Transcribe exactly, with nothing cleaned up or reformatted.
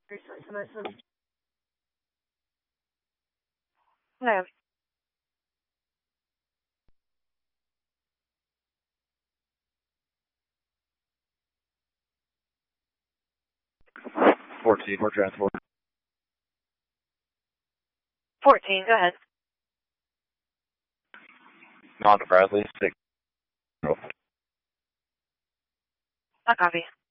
No. fourteen for transport. fourteen, go ahead. On to Bradley, six. I copy.